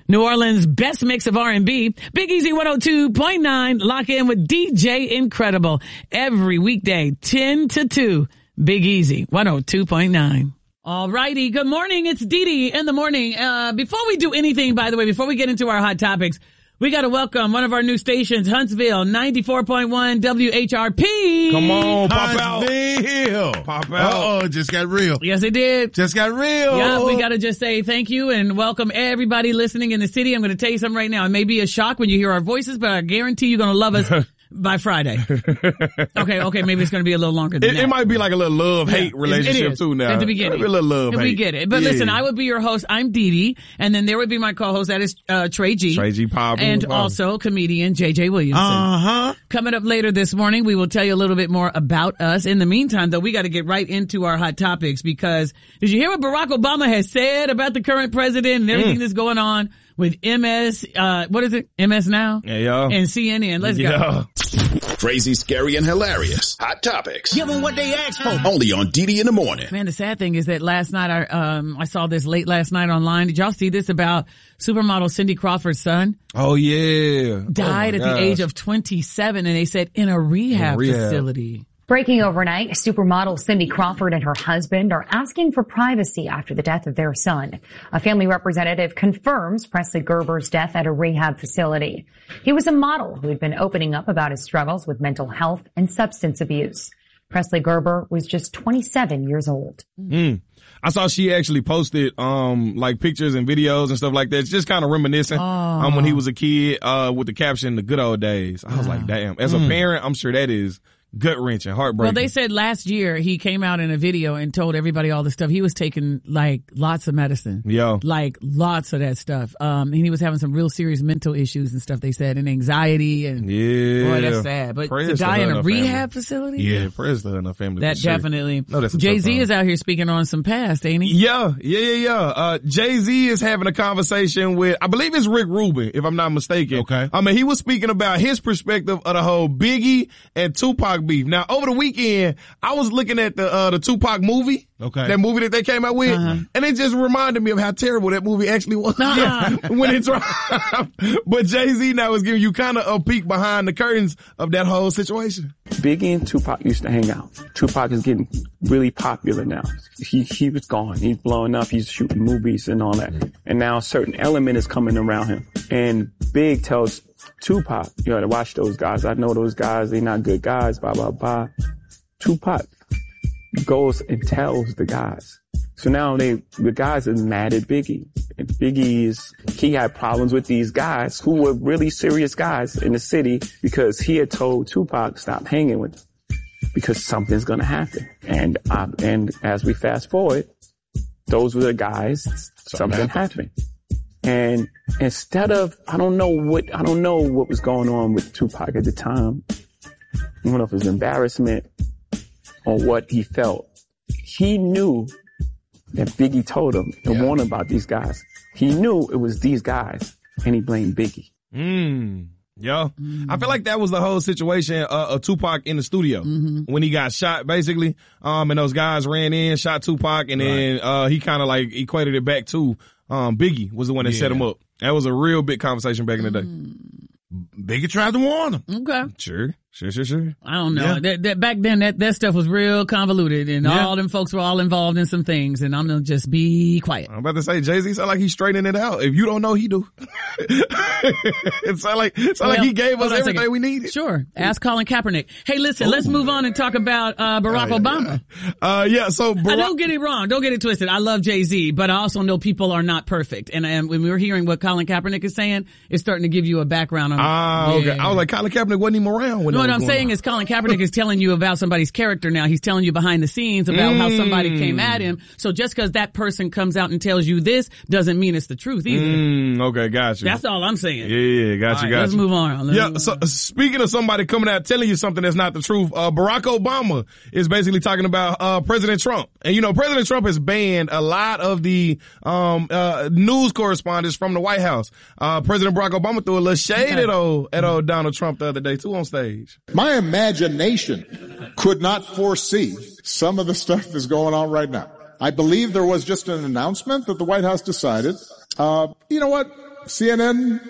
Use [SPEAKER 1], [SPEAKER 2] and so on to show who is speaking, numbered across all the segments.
[SPEAKER 1] New Orleans' best mix of R&B. Big Easy 102.9. Lock in with DJ Incredible. Every weekday, 10 to 2. Big Easy 102.9. All righty. Good morning. It's Dee Dee in the morning. Before we do anything, by the way, before we get into our hot topics, we got to welcome one of our new stations, Huntsville, 94.1 WHRP.
[SPEAKER 2] Come on, pop
[SPEAKER 3] Huntsville.
[SPEAKER 2] out. Pop out.
[SPEAKER 3] Uh-oh, just got real.
[SPEAKER 1] Yes, it did.
[SPEAKER 3] Just got real.
[SPEAKER 1] Yeah, we got to just say thank you and welcome everybody listening in the city. I'm going to tell you something right now. It may be a shock when you hear our voices, but I guarantee you're going to love us by Friday. Okay, maybe it's going to be a little longer than that.
[SPEAKER 2] It might be like a little love-hate relationship too now.
[SPEAKER 1] At the beginning.
[SPEAKER 2] Maybe a little love-hate.
[SPEAKER 1] We get it. But listen, I would be your host. I'm Dee Dee. And then there would be my co-host. That is Trey G.
[SPEAKER 2] Trey G. Pablo.
[SPEAKER 1] And also comedian JJ Williamson. Coming up later this morning, we will tell you a little bit more about us. In the meantime, though, we got to get right into our hot topics because did you hear what Barack Obama has said about the current president and everything that's going on with MS, what is it? MS Now?
[SPEAKER 2] Yeah.
[SPEAKER 1] And CNN. Let's go.
[SPEAKER 4] Crazy, scary, and hilarious. Hot topics.
[SPEAKER 5] Give them what they asked for.
[SPEAKER 4] Only on Dee Dee in the morning.
[SPEAKER 1] Man, the sad thing is that last night, I saw this late last night online. Did y'all see this about supermodel Cindy Crawford's son?
[SPEAKER 2] Oh, yeah.
[SPEAKER 1] Died at the age of 27, and they said in a rehab facility.
[SPEAKER 6] Breaking overnight, supermodel Cindy Crawford and her husband are asking for privacy after the death of their son. A family representative confirms Presley Gerber's death at a rehab facility. He was a model who had been opening up about his struggles with mental health and substance abuse. Presley Gerber was just 27 years old.
[SPEAKER 2] I saw she actually posted, like pictures and videos and stuff like that. It's just kind of reminiscent, when he was a kid, with the caption, the good old days. I was like, damn. As a parent, I'm sure that is gut-wrenching, heartbreaking.
[SPEAKER 1] Well, they said last year he came out in a video and told everybody all the stuff. He was taking like lots of medicine.
[SPEAKER 2] Yeah.
[SPEAKER 1] Like lots of that stuff. And he was having some real serious mental issues and stuff, they said, and anxiety and boy, that's sad. But to die in a rehab facility?
[SPEAKER 2] Yeah, prayers to her and her family.
[SPEAKER 1] That definitely.
[SPEAKER 2] No, that's
[SPEAKER 1] Jay-Z is out here speaking on some past, ain't he?
[SPEAKER 2] Yeah. Jay-Z is having a conversation with, I believe it's Rick Rubin, if I'm not mistaken.
[SPEAKER 3] Okay.
[SPEAKER 2] I mean, he was speaking about his perspective of the whole Biggie and Tupac beef. Now, over the weekend, I was looking at the Tupac movie.
[SPEAKER 3] Okay.
[SPEAKER 2] That movie that they came out with. And it just reminded me of how terrible that movie actually was. When it dropped. But Jay-Z now is giving you kind of a peek behind the curtains of that whole situation.
[SPEAKER 7] Biggie and Tupac used to hang out. Tupac is getting really popular now. He was gone. He's blowing up. He's shooting movies and all that. And now a certain element is coming around him. And Big tells Tupac, you know, to watch those guys. I know those guys. They're not good guys, blah, blah, blah. Tupac goes and tells the guys. So now the guys are mad at Biggie. And he had problems with these guys who were really serious guys in the city because he had told Tupac stop hanging with them because something's going to happen. And as we fast forward, those were the guys, something happened. And instead of, I don't know what was going on with Tupac at the time. I don't know if it was embarrassment or what he felt. He knew that Biggie told him and warned him about these guys. He knew it was these guys and he blamed Biggie.
[SPEAKER 2] I feel like that was the whole situation of Tupac in the studio when he got shot, basically. And those guys ran in, shot Tupac, and then he kind of like equated it back to Biggie was the one that set him up. That was a real big conversation back in the day.
[SPEAKER 3] Biggie tried to warn him.
[SPEAKER 1] Okay.
[SPEAKER 2] Sure.
[SPEAKER 1] I don't know. That back then, that stuff was real convoluted, and all them folks were all involved in some things, and I'm gonna just be quiet.
[SPEAKER 2] I'm about to say, Jay-Z sound like he's straightening it out. If you don't know, he do. It sound like he gave us everything we needed.
[SPEAKER 1] Sure. Ask Colin Kaepernick. Hey, listen, let's move on and talk about Barack Obama.
[SPEAKER 2] So
[SPEAKER 1] don't get it wrong. Don't get it twisted. I love Jay-Z, but I also know people are not perfect. And when we were hearing what Colin Kaepernick is saying, it's starting to give you a background on
[SPEAKER 2] okay. I was like, Colin Kaepernick wasn't even around when
[SPEAKER 1] what I'm saying is Colin Kaepernick is telling you about somebody's character now. He's telling you behind the scenes about how somebody came at him. So just because that person comes out and tells you this doesn't mean it's the truth either.
[SPEAKER 2] Okay, gotcha.
[SPEAKER 1] That's all I'm saying.
[SPEAKER 2] Yeah, gotcha.
[SPEAKER 1] Let's move on.
[SPEAKER 2] So speaking of somebody coming out telling you something that's not the truth, Barack Obama is basically talking about President Trump. And you know, President Trump has banned a lot of the news correspondents from the White House. President Barack Obama threw a little shade at old Donald Trump the other day too on stage.
[SPEAKER 8] My imagination could not foresee some of the stuff that's going on right now. I believe there was just an announcement that the White House decided, you know what? CNN,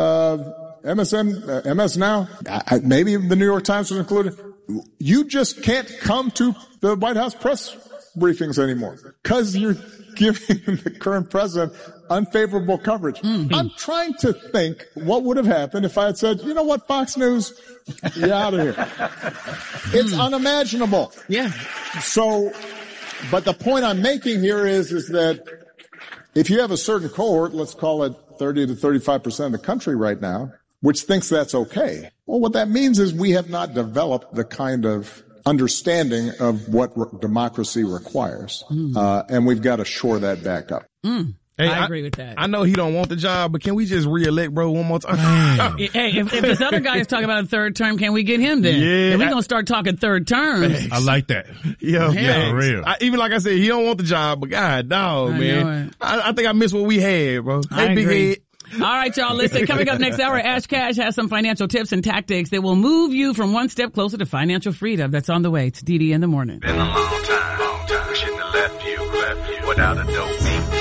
[SPEAKER 8] MSN, MS Now, maybe the New York Times was included. You just can't come to the White House press briefings anymore because you're giving the current president unfavorable coverage. Mm-hmm. I'm trying to think what would have happened if I had said, you know what, Fox News, you're out of here. It's unimaginable.
[SPEAKER 1] Yeah.
[SPEAKER 8] So, but the point I'm making here is that if you have a certain cohort, let's call it 30 to 35% of the country right now, which thinks that's okay. Well, what that means is we have not developed the kind of understanding of what democracy requires. And we've got to shore that back up.
[SPEAKER 2] Hey,
[SPEAKER 1] I agree with that.
[SPEAKER 2] I know he don't want the job, but can we just re-elect bro one more time?
[SPEAKER 1] Hey, if this other guy is talking about a third term, can we get him then?
[SPEAKER 2] Yeah.
[SPEAKER 1] If we're going to start talking third terms.
[SPEAKER 3] I like that.
[SPEAKER 2] Yeah,
[SPEAKER 3] for real.
[SPEAKER 2] Even like I said, he don't want the job, but God, dog, man. I think I missed what we had, bro. Hey, big head.
[SPEAKER 1] All right, y'all, listen, coming up next hour, Ash Cash has some financial tips and tactics that will move you from one step closer to financial freedom. That's on the way. It's DD in the morning.
[SPEAKER 5] Been a long time. Shouldn't have left you without a dope beat.